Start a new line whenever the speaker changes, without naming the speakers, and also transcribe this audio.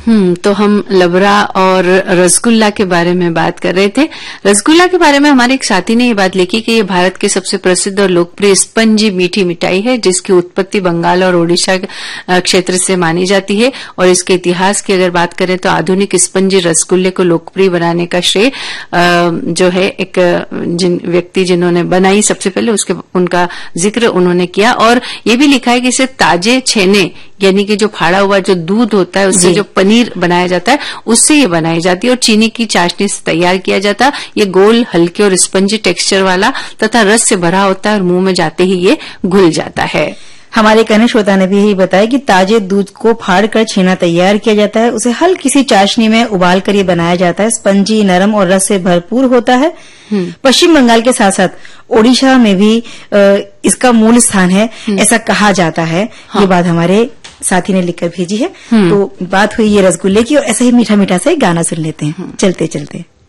तो हम लबरा और रसगुल्ला के बारे में बात कर रहे थे। रसगुल्ला के बारे में हमारे एक साथी ने ये बात लिखी कि ये भारत के सबसे प्रसिद्ध और लोकप्रिय स्पंजी मीठी मिठाई है, जिसकी उत्पत्ति बंगाल और ओडिशा क्षेत्र से मानी जाती है। और इसके इतिहास की अगर बात करें तो आधुनिक स्पंजी रसगुल्ले को लोकप्रिय बनाने का श्रेय जो है एक व्यक्ति जिन्होंने बनाई सबसे पहले उनका जिक्र उन्होंने किया। और ये भी लिखा है कि इसे ताजे छेने यानी कि जो फाड़ा हुआ जो दूध होता है उससे जो पनीर बनाया जाता है उससे ये बनाई जाती है और चीनी की चाशनी से तैयार किया जाता है। ये गोल, हल्के और स्पंजी टेक्सचर वाला तथा रस से भरा होता है और मुंह में जाते ही ये घुल जाता है।
हमारे कहने श्रोता ने भी यही बताया कि ताजे दूध को फाड़कर छेना तैयार किया जाता है, उसे हल्की सी चाशनी में उबाल कर ये बनाया जाता है। स्पंजी, नरम और रस से भरपूर होता है। पश्चिम बंगाल के साथ साथ ओडिशा में भी इसका मूल स्थान है, ऐसा कहा जाता है। ये बात हमारे साथी ने लिखकर भेजी है। तो बात हुई ये रसगुल्ले की और ऐसे ही मीठा मीठा सा गाना सुन लेते हैं चलते चलते।